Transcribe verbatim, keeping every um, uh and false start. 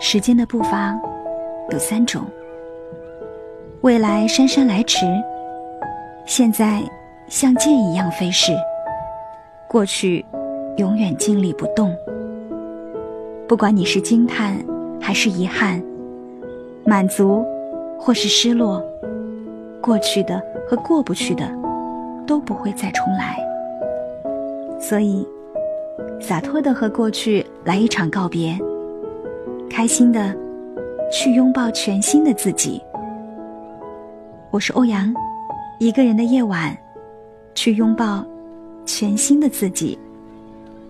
时间的步伐有三种：未来姗姗来迟，现在像箭一样飞逝，过去永远静立不动。不管你是惊叹还是遗憾，满足或是失落，过去的和过不去的都不会再重来。所以洒脱地和过去来一场告别，开心地去拥抱全新的自己。我是欧阳，一个人的夜晚，去拥抱全新的自己。